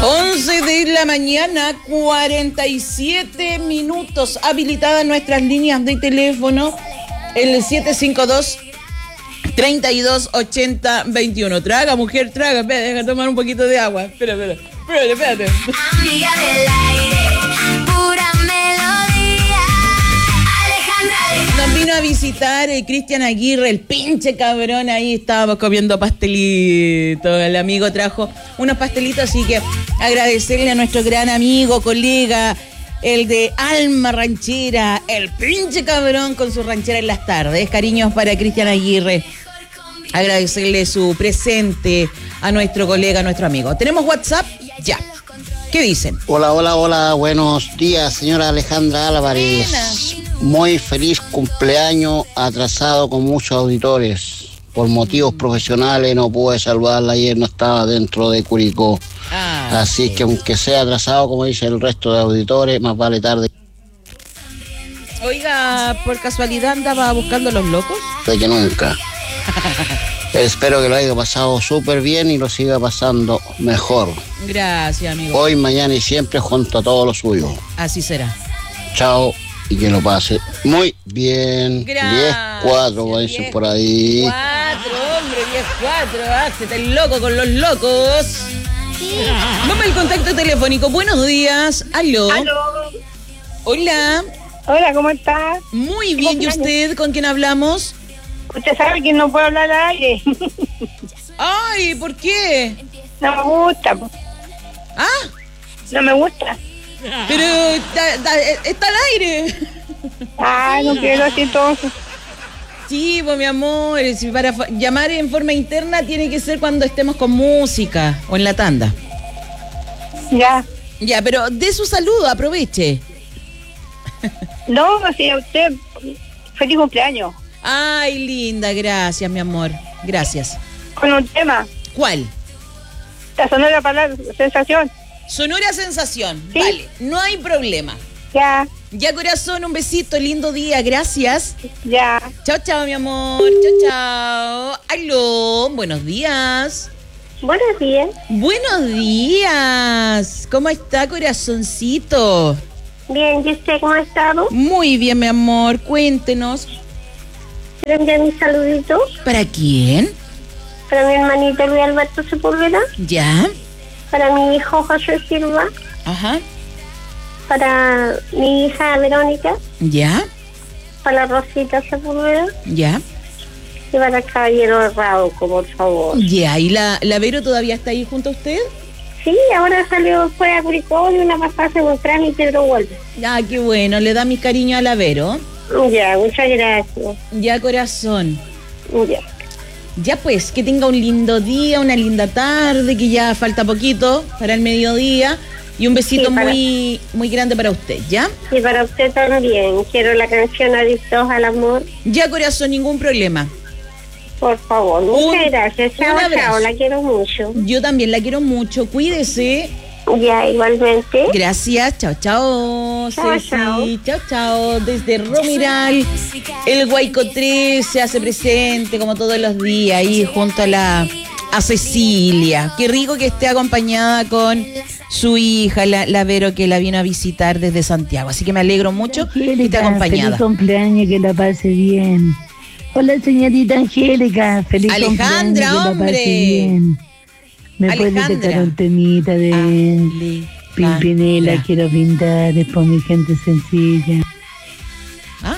11 de la mañana, 47 minutos. Habilitadas nuestras líneas de teléfono, el 752-3280-21. Traga, mujer, traga. Espera, deja tomar un poquito de agua. Espérate. Amiga del aire, pura melodía. Alejandra. Nos vino a visitar el Cristian Aguirre, el pinche cabrón. Ahí estábamos comiendo pastelitos. El amigo trajo unos pastelitos, así que agradecerle a nuestro gran amigo, colega, el de Alma Ranchera, el pinche cabrón con su ranchera en las tardes. Cariños para Cristian Aguirre. Agradecerle su presente a nuestro colega, a nuestro amigo. ¿Tenemos WhatsApp? Ya. ¿Qué dicen? Hola, buenos días, señora Alejandra Álvarez. Buenas. Muy feliz cumpleaños, atrasado con muchos auditores. Por motivos profesionales no pude saludarla ayer, no estaba dentro de Curicó. Así que aunque sea atrasado, como dice el resto de auditores, más vale tarde. Oiga, ¿por casualidad andaba buscando los locos? De que nunca. Espero que lo haya pasado súper bien y lo siga pasando mejor. Gracias, amigo. Hoy, mañana y siempre junto a todos los suyos. Así será. Chao y que lo pase muy bien. Gracias. 10-4, como dicen por ahí. 4, hombre, 10-4. Hácete el loco con los locos. Vamos al contacto telefónico. Buenos días. Aló. Hola. Hola, ¿cómo está? Muy bien. ¿Y usted? ¿Con quién hablamos? Usted sabe que no puedo hablar al aire. Ay, ¿por qué? No me gusta. ¿Ah? No me gusta. Pero está al aire. Ah, no quiero así entonces. Sí, pues mi amor, si para llamar en forma interna tiene que ser cuando estemos con música o en la tanda. Ya. Ya, pero de su saludo, aproveche. No, así a usted. Feliz cumpleaños. Ay, linda, gracias, mi amor. Gracias. Con un tema. ¿Cuál? La sonora para la sensación. Sonora Sensación. ¿Sí? Vale, no hay problema. Ya, Ya, corazón, un besito, lindo día, gracias. ya. Chao, chao, mi amor. Chao, chao. Aló, buenos días. Buenos días. Buenos días. ¿Cómo está, corazoncito? Bien, ¿y usted cómo ha estado? Muy bien, mi amor. Cuéntenos. ¿Le envié mis saluditos? ¿Para quién? Para mi hermanito Luis Alberto Sepúlveda. ¿Ya? Para mi hijo José Silva. Ajá. Para mi hija Verónica. ¿Ya? Para Rosita Sepúlveda. ¿Ya? Y para el caballero Rauco, por favor. ¿Ya? ¿Y la Vero todavía está ahí junto a usted? Sí, ahora salió, fue a Curicó y una pasada se un trámite, pero vuelve. Ah, qué bueno. Le da mi cariño a la Vero. Ya, muchas gracias. Ya, corazón. Ya. Ya pues, que tenga un lindo día, una linda tarde, que ya falta poquito para el mediodía. Y un besito Sí, muy grande para usted, ¿ya? Y para usted también. Quiero la canción Adictos al Amor. Ya, corazón, ningún problema. Por favor, muchas gracias. Chao, un abrazo. chao, la quiero mucho. Yo también la quiero mucho. Cuídese. Ya, igualmente. Gracias. Chao, chao. Chao, Ceci. chao. Chao, chao. Desde Romiral, el Guayco 3 se hace presente como todos los días ahí junto a Cecilia. Qué rico que esté acompañada con su hija, la Vero, que la vino a visitar desde Santiago. Así que me alegro mucho que esté acompañada. Feliz cumpleaños, que la pase bien. Hola, señorita Angélica. Feliz Alejandra, cumpleaños, que hombre. la pase bien. ¿Me puede Alejandra. tocar un temita de Pimpinela? Quiero pintar, es por mi gente sencilla. ¿Ah?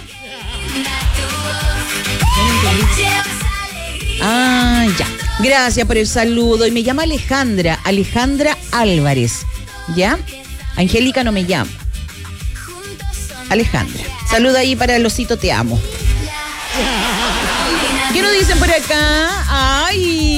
Ah, ya. Gracias por el saludo. Y me llama Alejandra Álvarez. ¿Ya? Angélica no me llama. Alejandra. Saluda ahí para el osito, te amo. ¿Qué nos dicen por acá?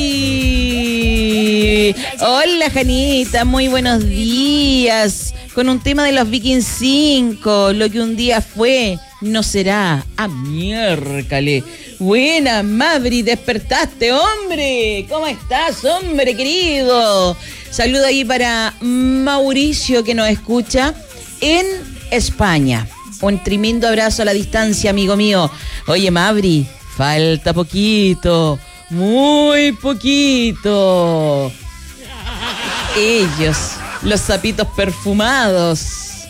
¡Ay! Hola, Janita, muy buenos días. Con un tema de los Vikings 5, lo que un día fue, no será. ¡Ah, miércale! Buena, Mavri, despertaste, hombre. ¿Cómo estás, hombre querido? Saludo ahí para Mauricio, que nos escucha en España. Un tremendo abrazo a la distancia, amigo mío. Oye, Mavri, falta poquito, muy poquito. Ellos Los sapitos perfumados.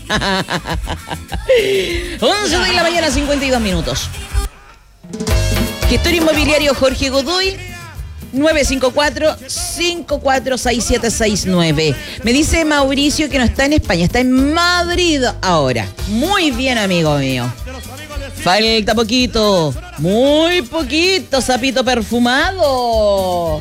11 de la mañana, 52 minutos. Gestor inmobiliario Jorge Godoy, 954-546769. Me dice Mauricio que no está en España, está en Madrid ahora. Muy bien, amigo mío. Falta poquito, muy poquito, sapito perfumado.